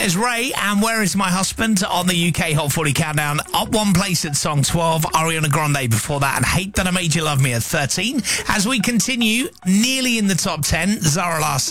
There's Ray and Where Is My Husband on the UK Hot 40 Countdown. Up one place at song 12, Ariana Grande before that, and Hate That I Made You Love Me at 13. As we continue, nearly in the top 10, Zara Larsson.